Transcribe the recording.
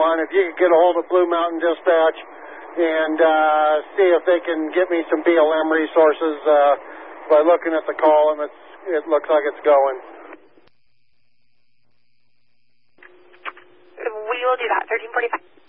If you could get a hold of Blue Mountain Dispatch and see if they can get me some BLM resources by looking at the column, it looks like it's going. We will do that. 1345.